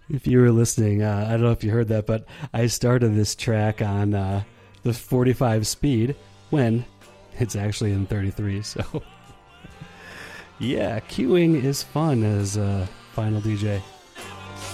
If you were listening, I don't know if you heard that, but I started this track on the 45 speed when it's actually in 33. So, yeah, queuing is fun as Final DJ.